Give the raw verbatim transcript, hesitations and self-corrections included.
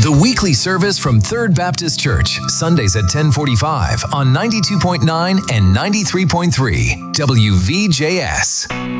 The weekly service from Third Baptist Church, Sundays at ten forty-five on ninety-two point nine and ninety-three point three W V J S.